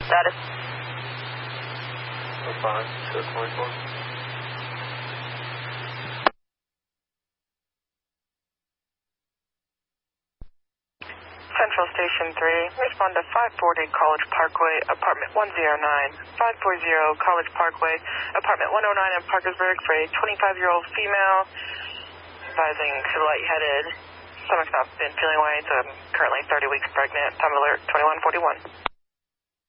Status. 05 to 24. Central Station 3, respond to 540 College Parkway, apartment 109. 540 College Parkway, apartment 109 in Parkersburg for a 25-year-old female. Advising she's lightheaded, stomach not been feeling weight, currently 30 weeks pregnant. Time of alert 2141.